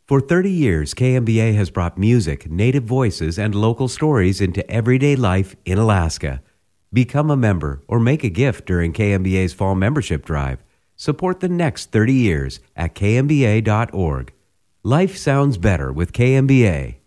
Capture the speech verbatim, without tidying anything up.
For thirty years, K M B A has brought music, native voices, and local stories into everyday life in Alaska. Become a member or make a gift during K M B A's fall membership drive. Support the next thirty years at k m b a dot org. Life sounds better with K M B A.